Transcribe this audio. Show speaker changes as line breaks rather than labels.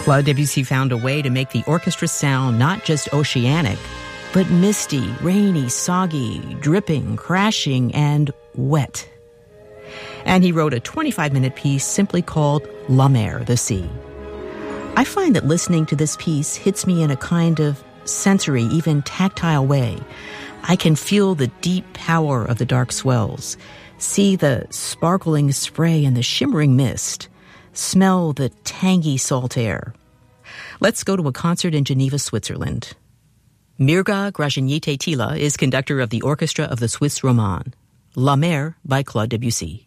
Claude Debussy found a way to make the orchestra sound not just oceanic, but misty, rainy, soggy, dripping, crashing, and wet. And he wrote a 25-minute piece simply called La Mer, the Sea. I find that listening to this piece hits me in a kind of sensory, even tactile way. I can feel the deep power of the dark swells, see the sparkling spray and the shimmering mist, smell the tangy salt air. Let's go to a concert in Geneva, Switzerland. Mirga Gražinytė Tyla is conductor of the Orchestra of the Swiss Roman. La Mer by Claude Debussy.